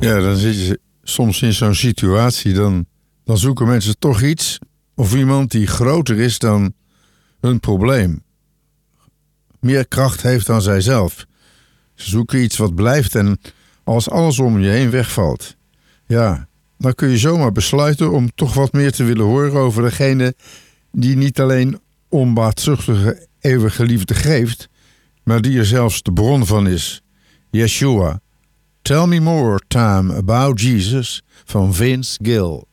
Ja, dan zit je soms in zo'n situatie. Dan zoeken mensen toch iets of iemand die groter is dan hun probleem. Meer kracht heeft dan zijzelf. Ze zoeken iets wat blijft en als alles om je heen wegvalt. Ja, dan kun je zomaar besluiten om toch wat meer te willen horen over degene die niet alleen onbaatzuchtige eeuwige liefde geeft, maar die er zelfs de bron van is. Yeshua. Tell me more, Time, about Jesus van Vince Gill.